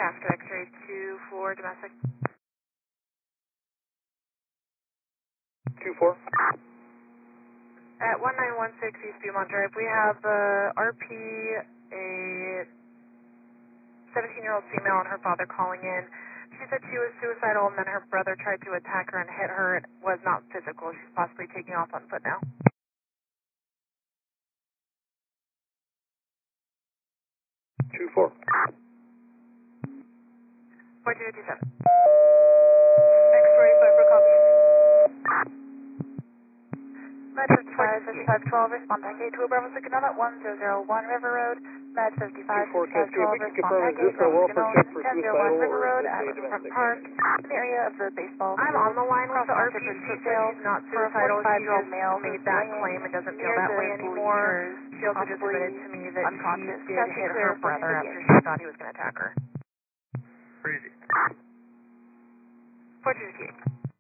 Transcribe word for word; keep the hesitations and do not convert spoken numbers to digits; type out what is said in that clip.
Casket X-ray two four domestic. two four. At one nine one six East Beaumont Drive, we have uh, R P, a seventeen-year-old female and her father calling in. She said she was suicidal and then her brother tried to attack her and hit her. It was not physical. She's possibly taking off on foot now. two four. four two two seven. X-ray five for copy. Med fifty-five, fifty-five twelve, respond back eight to Bravo Signal at one zero zero one River Road. Med fifty-five, fifty-five twelve, respond back eight Bravo Signal ten zero one River Road at Front Park, in the area of the baseball field. I'm on the line with the R P. She said she's not suicidal. She just male made that claim and doesn't feel that way anymore. She also just admitted to me that she did hit her brother after she thought he was going to attack her. Crazy. four two two eight.